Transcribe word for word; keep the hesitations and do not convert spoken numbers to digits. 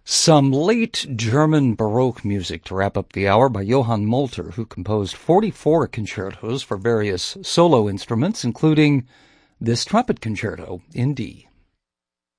Some late German Baroque music to wrap up the hour by Johann Molter, who composed forty-four concertos for various solo instruments, including this trumpet concerto in D.